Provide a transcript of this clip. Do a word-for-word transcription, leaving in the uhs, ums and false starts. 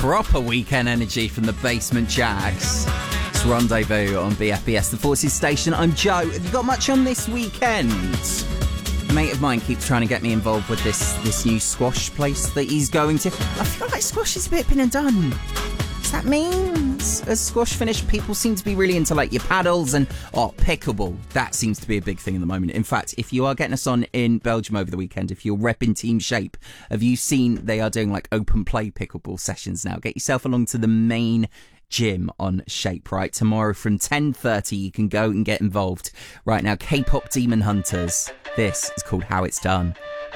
proper weekend energy from the Basement Jaxx. It's Rendezvous on B F B S, the Forces station. I'm Joe. Have you got much on this weekend? A mate of mine keeps trying to get me involved with this this new squash place that he's going to. I feel like squash is a bit been and done. Does that mean as squash finished, people seem to be really into like your paddles and oh, pickleball. That seems to be a big thing at the moment. In fact, if you are getting us on in Belgium over the weekend, if you're repping Team Shape, have you seen they are doing like open play pickleball sessions now? Get yourself along to the main gym on Shape, right? Tomorrow from ten thirty, you can go and get involved. Right now, K-pop Demon Hunters. This is called How It's Done.